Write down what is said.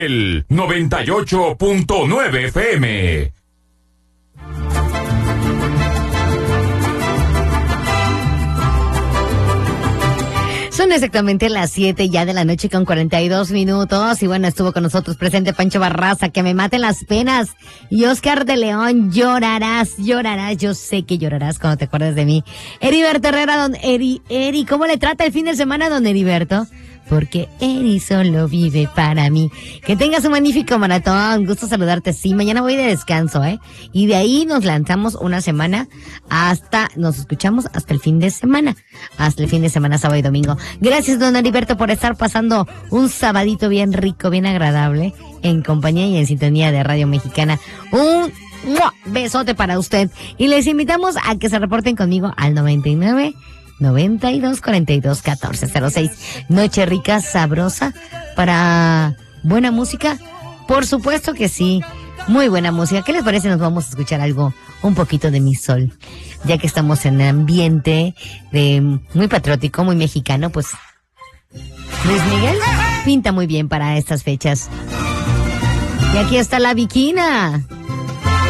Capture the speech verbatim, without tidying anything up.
El noventa y ocho punto nueve F M. Son exactamente las siete ya de la noche con cuarenta y dos minutos. Y bueno, estuvo con nosotros presente Pancho Barraza, que me maten las penas. Y Oscar de León, llorarás, llorarás. Yo sé que llorarás cuando te acuerdes de mí. Heriberto Herrera, don Eri, Eri, ¿cómo le trata el fin de semana, don Heriberto? Porque Eri solo vive para mí. Que tengas un magnífico maratón. Gusto saludarte. Sí, mañana voy de descanso, ¿eh? Y de ahí nos lanzamos una semana hasta, nos escuchamos hasta el fin de semana. Hasta el fin de semana, sábado y domingo. Gracias, don Heriberto, por estar pasando un sabadito bien rico, bien agradable, en compañía y en sintonía de Radio Mexicana. Un ¡mua! Besote para usted. Y les invitamos a que se reporten conmigo al noventa y nueve, noventa y dos, cuarenta y dos, catorce cero seis. Noche rica, sabrosa, para buena música. Por supuesto que sí, muy buena música. ¿Qué les parece? Nos vamos a escuchar algo, un poquito de Mi Sol. Ya que estamos en el ambiente de muy patriótico, muy mexicano, pues Luis Miguel pinta muy bien para estas fechas. Y aquí está la Viquina.